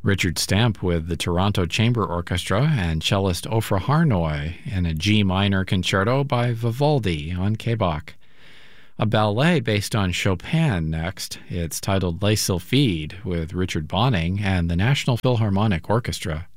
Richard Stamp with the Toronto Chamber Orchestra and cellist Ofra Harnoy in a G minor concerto by Vivaldi on K-Bach. A ballet based on Chopin next. It's titled Les Sylphides with Richard Bonning and the National Philharmonic Orchestra.